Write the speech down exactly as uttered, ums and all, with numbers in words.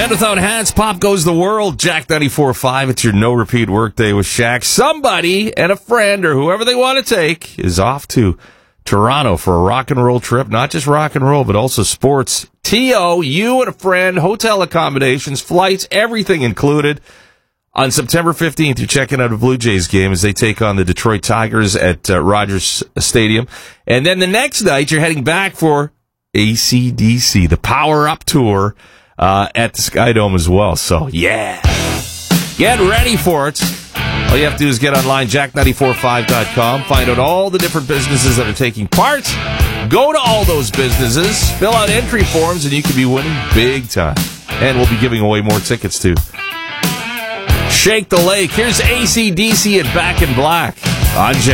Men Without Hats, Pop Goes the World, Jack ninety-four point five. It's your no-repeat workday with Shaq. Somebody and a friend or whoever they want to take is off to Toronto for a rock and roll trip. Not just rock and roll, but also sports. T O, you and a friend, hotel accommodations, flights, everything included. On September fifteenth, you're checking out a Blue Jays game as they take on the Detroit Tigers at uh, Rogers Stadium. And then the next night, you're heading back for A C D C, the Power Up Tour. Uh, at the Sky Dome as well. So, yeah. Get ready for it. All you have to do is get online, jack ninety-four point five dot com. Find out all the different businesses that are taking part. Go to all those businesses. Fill out entry forms, and you could be winning big time. And we'll be giving away more tickets, too. Shake the Lake. Here's A C D C and Back in Black on Jack.